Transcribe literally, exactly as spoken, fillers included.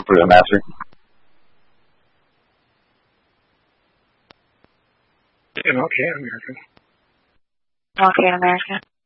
for the master. M L K American. Okay, American.